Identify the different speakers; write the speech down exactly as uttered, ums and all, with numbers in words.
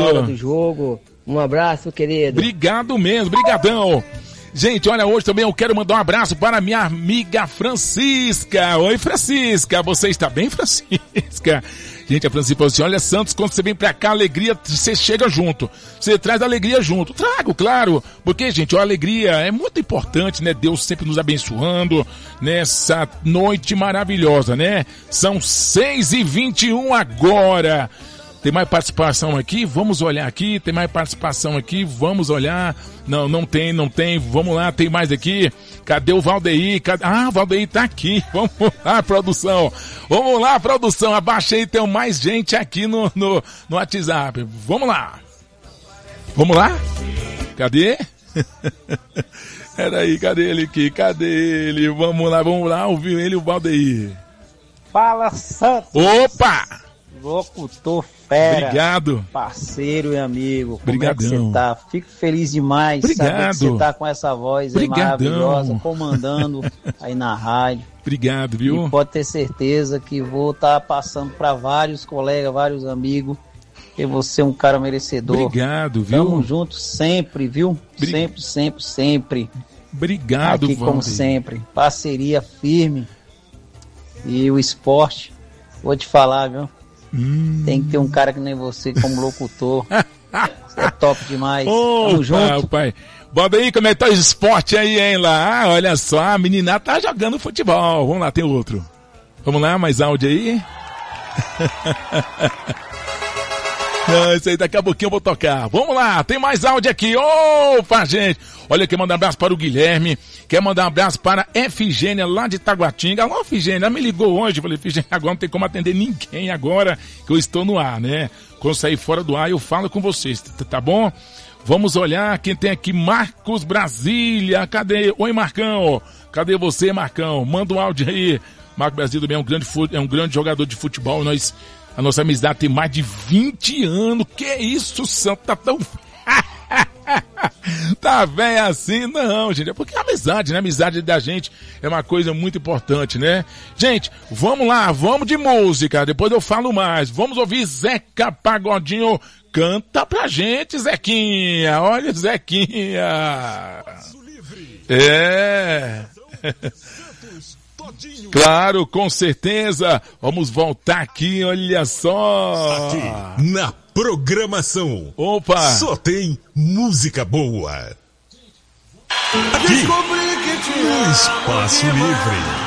Speaker 1: hora do jogo. Um abraço, querido.
Speaker 2: Obrigado mesmo, brigadão. Gente, olha, hoje também eu quero mandar um abraço para minha amiga Francisca. Oi, Francisca, você está bem, Francisca? Gente, a Francisca falou assim, olha, Santos, quando você vem pra cá, a alegria, você chega junto. Você traz a alegria junto. Trago, claro, porque, gente, a alegria é muito importante, né? Deus sempre nos abençoando nessa noite maravilhosa, né? São seis e vinte e um agora. Tem mais participação aqui? Vamos olhar aqui. Tem mais participação aqui? Vamos olhar. Não, não tem, não tem. Vamos lá, tem mais aqui. Cadê o Valdeir? Cadê... Ah, o Valdeir tá aqui. Vamos lá, produção. Vamos lá, produção. Abaixei, tem mais gente aqui no, no, no WhatsApp. Vamos lá. Vamos lá? Cadê? Peraí, cadê ele aqui? Cadê ele? Vamos lá, vamos lá. Ouviu ele, o Valdeir.
Speaker 3: Fala, Santos.
Speaker 2: Opa!
Speaker 3: Locutor fera.
Speaker 2: Obrigado.
Speaker 3: Parceiro e amigo. Como
Speaker 2: Obrigadão.
Speaker 3: é que você tá? Fico feliz demais.
Speaker 2: Obrigado.
Speaker 3: Saber que você tá com essa voz aí maravilhosa, comandando aí na rádio.
Speaker 2: Obrigado, viu?
Speaker 3: E pode ter certeza que vou estar tá passando para vários colegas, vários amigos. E você é um cara merecedor.
Speaker 2: Obrigado, viu?
Speaker 3: Tamo junto sempre, viu?
Speaker 2: Bri...
Speaker 3: Sempre, sempre, sempre.
Speaker 2: Obrigado,
Speaker 3: Aqui, como sempre. Parceria firme. E o esporte, vou te falar, viu?
Speaker 2: Hum.
Speaker 3: Tem que ter um cara que nem você como locutor. Você é top demais.
Speaker 2: Ô,
Speaker 3: Tamo junto.
Speaker 2: Pai, pai. Bota aí como é que tá o esporte aí, hein, lá. Ah, olha só, a menina tá jogando futebol. Vamos lá, tem outro. Vamos lá, mais áudio aí. Não, isso aí daqui a pouquinho eu vou tocar. Vamos lá, tem mais áudio aqui. Opa, gente. Olha, quer mandar um abraço para o Guilherme. Quer mandar um abraço para a Efigênia lá de Taguatinga. Alô, Efigênia, ela me ligou hoje. Eu falei, Efigênia, agora não tem como atender ninguém agora que eu estou no ar, né? Quando sair fora do ar, eu falo com vocês, tá bom? Vamos olhar quem tem aqui. Marcos Brasília. Cadê? Oi, Marcão. Cadê você, Marcão? Manda um áudio aí. Marcos Brasília também é um grande, é um grande jogador de futebol. Nós, a nossa amizade tem mais de vinte anos. Que isso, Santo? Tá tão... Tá bem assim? Não, gente, é porque a amizade, né? A amizade da gente é uma coisa muito importante, né? Gente, vamos lá, vamos de música, depois eu falo mais. Vamos ouvir Zeca Pagodinho. Canta pra gente, Zequinha. Olha, Zequinha. É. Claro, com certeza. Vamos voltar aqui, olha só.
Speaker 4: Aqui, na programação.
Speaker 2: Opa!
Speaker 4: Só tem música boa. Aqui, no Espaço Livre.